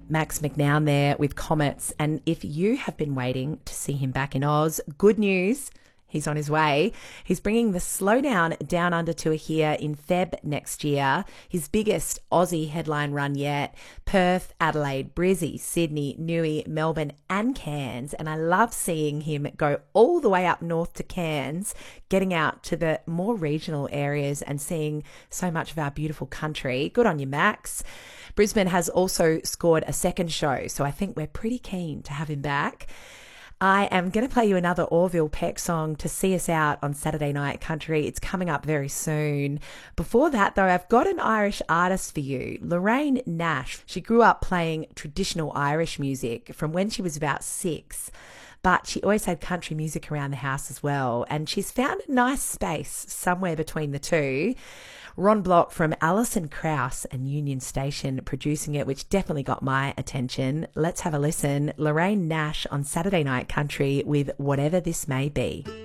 Max McNown there with Comets. And if you have been waiting to see him back in Oz, good news. He's on his way. He's bringing the Slowdown Down Under tour here in Feb next year. His biggest Aussie headline run yet. Perth, Adelaide, Brizzy, Sydney, Newey, Melbourne and Cairns. And I love seeing him go all the way up north to Cairns, getting out to the more regional areas and seeing so much of our beautiful country. Good on you, Max. Brisbane has also scored a second show, so I think we're pretty keen to have him back. I am going to play you another Orville Peck song to see us out on Saturday Night Country. It's coming up very soon. Before that, though, I've got an Irish artist for you, Lorraine Nash. She grew up playing traditional Irish music from when she was about 6. But she always had country music around the house as well. And she's found a nice space somewhere between the two. Ron Block from Alison Krauss and Union Station producing it, which definitely got my attention. Let's have a listen. Lorraine Nash on Saturday Night Country with Whatever This May Be.